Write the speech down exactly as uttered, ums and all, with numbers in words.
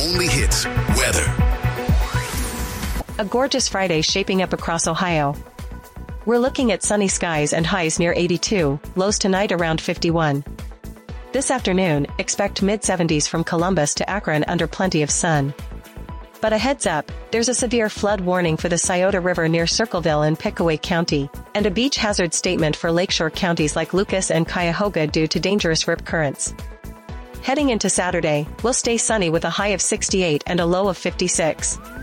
only hits weather. A gorgeous Friday shaping up across Ohio. We're looking at sunny skies and highs near eighty-two, lows tonight around fifty-one. This afternoon, expect mid seventies from Columbus to Akron under plenty of sun. But a heads up, there's a severe flood warning for the Scioto River near Circleville in Pickaway County, and a beach hazard statement for lakeshore counties like Lucas and Cuyahoga due to dangerous rip currents. Heading into Saturday, we'll stay sunny with a high of sixty-eight and a low of fifty-six.